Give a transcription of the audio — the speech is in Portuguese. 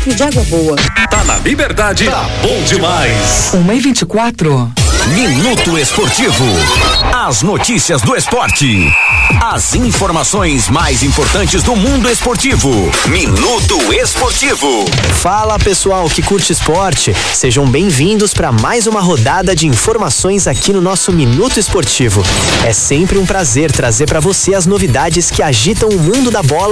litro de água boa. Tá na Liberdade, tá bom demais. 1h24. Minuto Esportivo. As notícias do esporte. As informações mais importantes do mundo esportivo. Minuto Esportivo. Fala pessoal que curte esporte, sejam bem-vindos para mais uma rodada de informações aqui no nosso Minuto Esportivo. É sempre um prazer trazer para você as novidades que agitam o mundo da bola